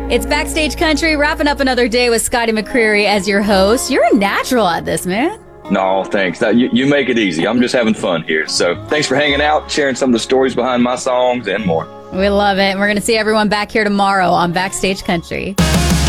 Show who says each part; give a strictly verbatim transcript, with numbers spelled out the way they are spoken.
Speaker 1: It's Backstage Country, wrapping up another day with Scotty McCreery as your host. You're a natural at this, man.
Speaker 2: No, thanks. That, you, you make it easy. I'm just having fun here. So thanks for hanging out, sharing some of the stories behind my songs and more.
Speaker 1: We love it. We're going to see everyone back here tomorrow on Backstage Country.